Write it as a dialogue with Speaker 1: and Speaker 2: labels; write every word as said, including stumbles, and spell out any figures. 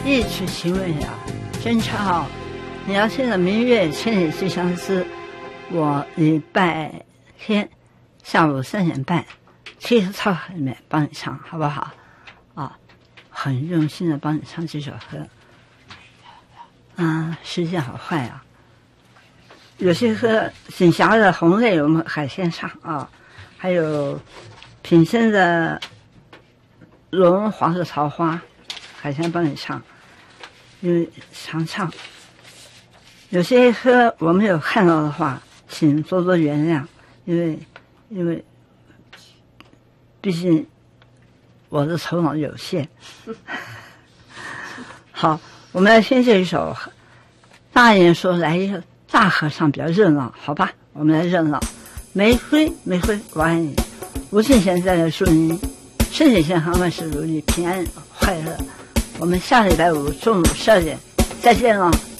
Speaker 1: 一曲情味呀，真巧！你要听的明月千里寄相思，我礼拜天下午三点半，七十操场里面帮你唱，好不好？啊，很用心的帮你唱这首歌。啊，时间好快啊！有些歌，锦霞的《红泪》我们海鲜唱啊，还有品生的《龙黄色桃花》，海鲜帮你唱。因为常唱，有些歌我没有看到的话，请多多原谅，因为因为毕竟我的头脑有限。好，我们来听这一首。大人说来一个大合唱比较热闹，好吧，我们来热闹。玫瑰玫瑰我爱你，吴敬贤在这祝您身体健康，万事如意，平安快乐。我们下礼拜五中午十二点再见了。